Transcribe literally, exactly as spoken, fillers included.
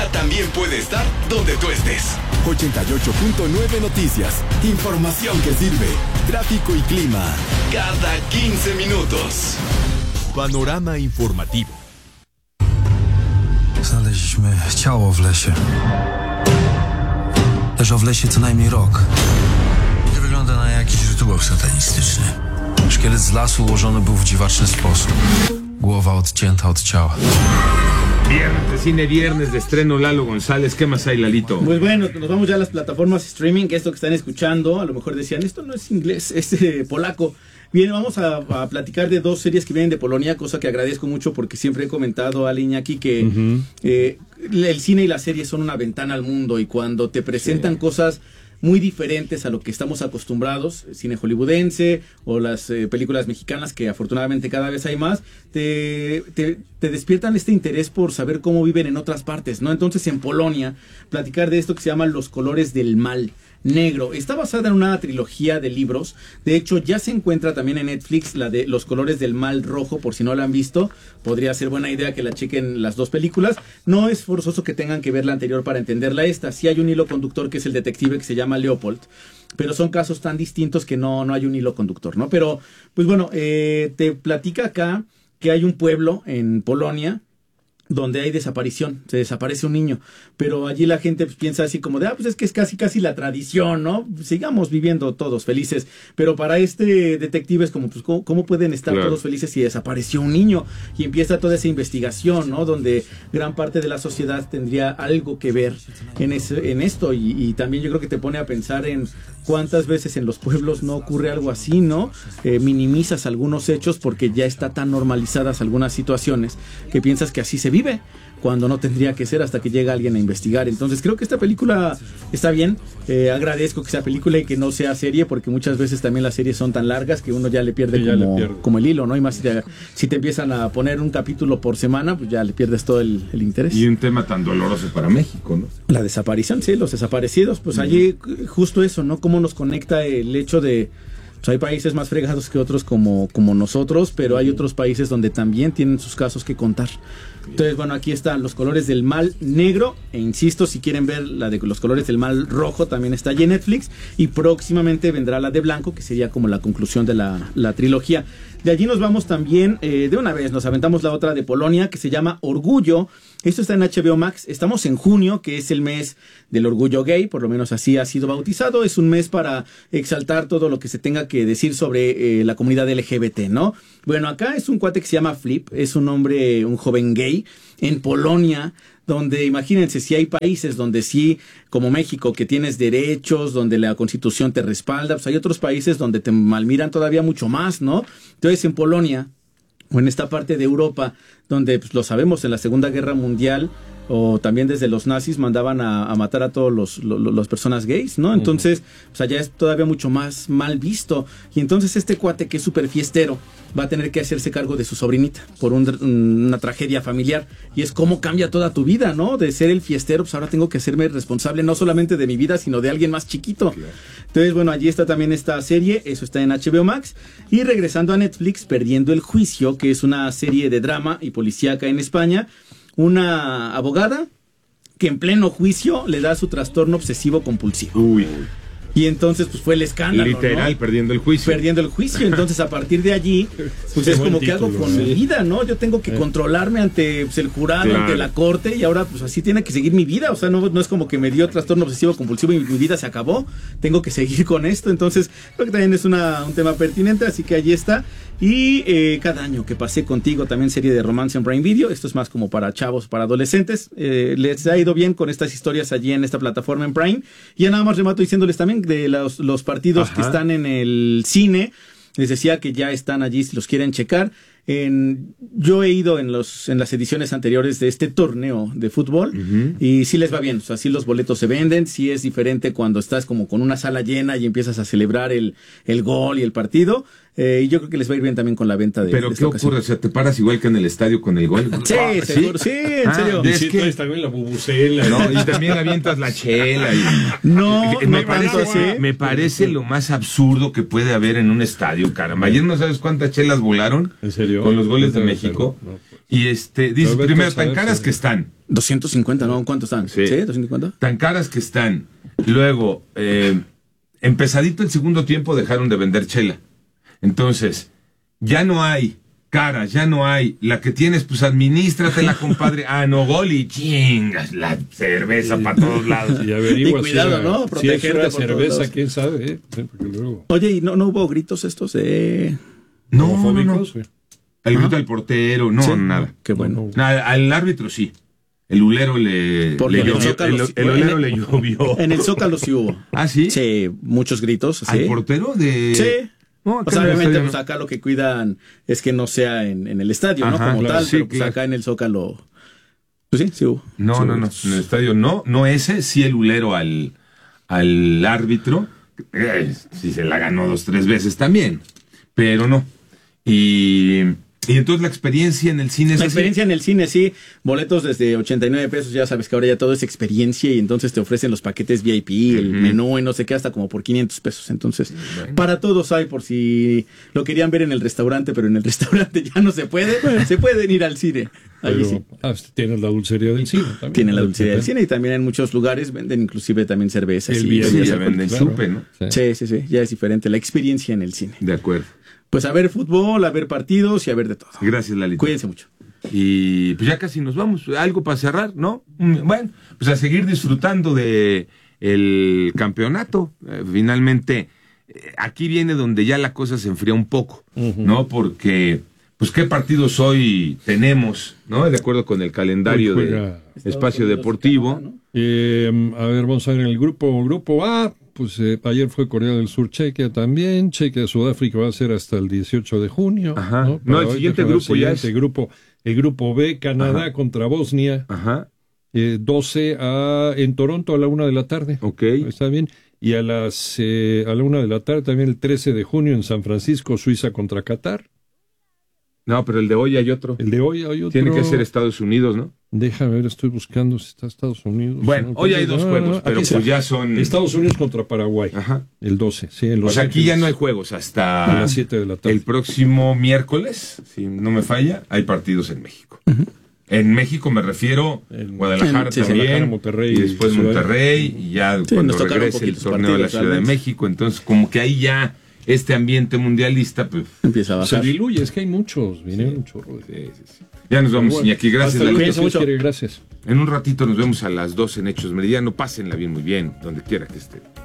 ahora también puede estar donde tú estés. ochenta y ocho punto nueve Noticias. Información que sirve. Tráfico y clima. Cada quince minutos. Panorama informativo. Znaleźliśmy ciało w lesie. Leżał w lesie co najmniej rok. Wygląda na jakiś rytuał satanistyczny. Szkielet z lasu ułożony był w dziwaczny sposób. Głowa odcięta od ciała. Viernes de cine, viernes de estreno, Lalo González. ¿Qué más hay, Lalito? Pues bueno, nos vamos ya a las plataformas streaming, que esto que están escuchando, a lo mejor decían, esto no es inglés, es eh, polaco. Bien, vamos a, a platicar de dos series que vienen de Polonia, cosa que agradezco mucho porque siempre he comentado a Iñaki que uh-huh. eh, el cine y la serie son una ventana al mundo, y cuando te presentan sí. cosas muy diferentes a lo que estamos acostumbrados, cine hollywoodense o las eh, películas mexicanas, que afortunadamente cada vez hay más, te, te, te despiertan este interés por saber cómo viven en otras partes, ¿no? Entonces, en Polonia, platicar de esto que se llama Los Colores del Mal Negro. Está basada en una trilogía de libros. De hecho, ya se encuentra también en Netflix la de Los Colores del Mal Rojo, por si no la han visto. Podría ser buena idea que la chequen las dos películas. No es forzoso que tengan que ver la anterior para entenderla esta. Sí hay un hilo conductor que es el detective que se llama Leopold, pero son casos tan distintos que no, no hay un hilo conductor, ¿no? Pero, pues bueno, eh, te platica acá que hay un pueblo en Polonia donde hay desaparición, se desaparece un niño, pero allí la gente pues, piensa así como de, ah, pues es que es casi casi la tradición, ¿no? Sigamos viviendo todos felices, pero para este detective es como, pues, ¿cómo, cómo pueden estar claro. todos felices si desapareció un niño? Y empieza toda esa investigación, ¿no? Donde gran parte de la sociedad tendría algo que ver en, ese, en esto, y, y también yo creo que te pone a pensar en cuántas veces en los pueblos no ocurre algo así, ¿no? Eh, minimizas algunos hechos porque ya está tan normalizadas algunas situaciones que piensas que así se vive, cuando no tendría que ser, hasta que llega alguien a investigar. Entonces creo que esta película está bien. Eh, agradezco que sea película y que no sea serie, porque muchas veces también las series son tan largas que uno ya le pierde, sí, como, le pierde. como el hilo, ¿no? Y más si te, si te empiezan a poner un capítulo por semana, pues ya le pierdes todo el, el interés. Y un tema tan doloroso para México, ¿no? La desaparición, sí, los desaparecidos. Pues uh-huh. allí justo eso, ¿no? Cómo nos conecta el hecho de... Pues hay países más fregados que otros como, como nosotros, pero hay otros países donde también tienen sus casos que contar. Entonces, bueno, aquí están Los Colores del Mal Negro, e insisto, si quieren ver la de Los Colores del Mal Rojo, también está allí en Netflix, y próximamente vendrá la de Blanco, que sería como la conclusión de la, la trilogía. De allí nos vamos también, eh, de una vez, nos aventamos la otra de Polonia, que se llama Orgullo. Esto está en H B O Max. Estamos en junio, que es el mes del orgullo gay, por lo menos así ha sido bautizado. Es un mes para exaltar todo lo que se tenga que decir sobre eh, la comunidad L G B T, ¿no? Bueno, acá es un cuate que se llama Flip, es un hombre, un joven gay, en Polonia, donde imagínense, si hay países donde sí, como México, que tienes derechos, donde la Constitución te respalda, pues hay otros países donde te malmiran todavía mucho más, ¿no? Entonces, en Polonia, o en esta parte de Europa, donde pues, lo sabemos, en la Segunda Guerra Mundial, o también desde los nazis mandaban a, a matar a todos los, los, las personas gays, ¿no? Entonces, uh-huh. o sea, ya es todavía mucho más mal visto. Y entonces este cuate, que es súper fiestero, va a tener que hacerse cargo de su sobrinita por un, una tragedia familiar. Y es cómo cambia toda tu vida, ¿no? De ser el fiestero, pues ahora tengo que hacerme responsable no solamente de mi vida, sino de alguien más chiquito. Claro. Entonces, bueno, allí está también esta serie, eso está en H B O Max. Y regresando a Netflix, Perdiendo el Juicio, que es una serie de drama y policíaca en España. Una abogada que en pleno juicio le da su trastorno obsesivo compulsivo. Uy. Y entonces pues fue el escándalo, literal, ¿no? Perdiendo el juicio. Perdiendo el juicio. Entonces a partir de allí, pues es como que hago con mi vida, ¿no? Yo tengo que eh. controlarme ante pues, el jurado, claro. ante la corte, y ahora pues así tiene que seguir mi vida. O sea, no, no es como que me dio trastorno obsesivo compulsivo y mi vida se acabó. Tengo que seguir con esto. Entonces creo que también es una, un tema pertinente, así que allí está. Y eh, Cada año que pasé contigo, también serie de romance en Prime Video. Esto es más como para chavos, para adolescentes. Eh, les ha ido bien con estas historias allí en esta plataforma en Prime. Y ya nada más remato diciéndoles también de los, los partidos Ajá. que están en el cine. Les decía que ya están allí si los quieren checar. En, yo he ido en los en las ediciones anteriores de este torneo de fútbol uh-huh. y sí les va bien, o sea, sí los boletos se venden, sí es diferente cuando estás como con una sala llena y empiezas a celebrar el, el gol y el partido, eh, y yo creo que les va a ir bien también con la venta de Pero de ¿qué ocurre? O sea, ¿te paras igual que en el estadio con el gol? Sí, ah, seguro, sí, sí en ah, serio. Es que también la bubucela. No, y también avientas la chela. Y... No, me no parece, tanto así. Me parece lo más absurdo que puede haber en un estadio, caramba. Ayer no sabes cuántas chelas volaron. ¿En serio? Con los goles no de México. No, no. Y este, dice, Roberto, primero, tan ¿sabes? caras que están. doscientos cincuenta, ¿no? ¿Cuántos están? Sí. ¿Sí? ¿doscientos cincuenta? Tan caras que están. Luego, eh, empezadito el segundo tiempo dejaron de vender chela. Entonces, ya no hay caras, ya no hay. La que tienes, pues administratela, compadre. Ah, no, gol y chingas, la cerveza para todos lados. Y averigua Y cuidado, si era, ¿no? si es Protegerte una por todos cerveza, lados. quién sabe, ¿eh? Porque luego... Oye, ¿y no, no hubo gritos estos de...? No, no, no. homofóbicos, güey. El grito al portero, no, Sí. nada. Qué bueno. Nada, al árbitro sí. El ulero le, Porque le en el llovió. Zócalo El, sí- el ulero le llovió. En el Zócalo sí hubo. ¿Ah, sí? Sí, muchos gritos. Sí. ¿Al portero de...? Sí. No, acá O sea, en el obviamente, estadio pues acá lo que cuidan es que no sea en, en el estadio, ¿no? Ajá, Como claro, tal, sí, pero pues claro. acá en el Zócalo... Pues sí, sí hubo. No, Sí no, hubo no. gritos. En el estadio no. No ese, sí el ulero al, al árbitro. Eh, sí se la ganó dos, tres veces también. Pero no. Y... Y entonces la experiencia en el cine es La así. experiencia en el cine, sí, boletos desde ochenta y nueve pesos, ya sabes que ahora ya todo es experiencia y entonces te ofrecen los paquetes V I P, el Ujú. menú y no sé qué, hasta como por quinientos pesos. Entonces, Bueno. para todos hay, por si lo querían ver en el restaurante, pero en el restaurante ya no se puede, se pueden ir al cine. Ahí Pero, sí. ah, tienes la dulcería del cine también. Tienen la dulcería del cine y también en muchos lugares venden inclusive también cerveza. El sí, V I P, Sí, sí, ya venden claro. chupe, ¿no? Sí. sí, sí, sí, ya es diferente la experiencia en el cine. De acuerdo. Pues a ver fútbol, a ver partidos y a ver de todo. Gracias, Lalito. Cuídense mucho. Y pues ya casi nos vamos. Algo para cerrar, ¿no? Mm, Bueno, pues a seguir disfrutando de el campeonato. Eh, finalmente, eh, aquí viene donde ya la cosa se enfría un poco, ¿no? Porque, pues, ¿qué partidos hoy tenemos, ¿no? De acuerdo con el calendario Hoy de juega Espacio Deportivo. Eh, a ver, vamos a ver en el grupo grupo A. Pues eh, ayer fue Corea del Sur, Chequia también. Chequia, Sudáfrica va a ser hasta el dieciocho de junio. Ajá. No, No, el Para siguiente hoy, grupo el ya siguiente es- grupo, el grupo B, Canadá Ajá. contra Bosnia. Ajá, Eh, doce a, en Toronto a la una de la tarde. ok. Está bien. Y a las eh, a la una de la tarde también el trece de junio en San Francisco, Suiza contra Qatar. No, pero el de hoy hay otro. El de hoy hay otro. Tiene que ser Estados Unidos, ¿no? Déjame ver, estoy buscando si está Estados Unidos. Bueno, No, hoy hay dos no, juegos, no, pero aquí está. pues ya son... Estados Unidos contra Paraguay. Ajá. El doce, sí. En O Los sea, aquí ya Ángeles, no hay juegos a hasta las siete de la tarde. el próximo miércoles, si no me falla, hay partidos en México. En México me refiero En- Guadalajara en- sí, sí, también, Guadalajara, Monterrey, y después Ciudad- Monterrey, y ya Sí, cuando nos tocaron regrese el poquitos torneo de la partidos, Ciudad de realmente. México, entonces como que ahí ya este ambiente mundialista, pues... Empieza a Se bajar. diluye, es que hay muchos, vinieron un chorro. de- sí, sí, sí. Ya nos vamos, Bueno, Iñaki, gracias. hasta luego, Lalito. Cuídense mucho. Dios quiere, gracias. En un ratito nos vemos a las doce en Hechos Meridiano, pásenla bien, muy bien, donde quiera que estén.